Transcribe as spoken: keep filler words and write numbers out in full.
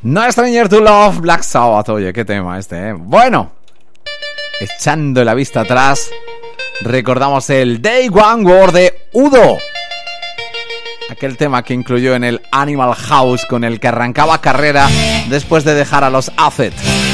No Stranger to Love, Black Sabbath. Oye, qué tema este, ¿eh? Bueno, echando la vista atrás, recordamos el Day One War de Udo. Aquel tema que incluyó en el Animal House, con el que arrancaba carrera después de dejar a los Acid.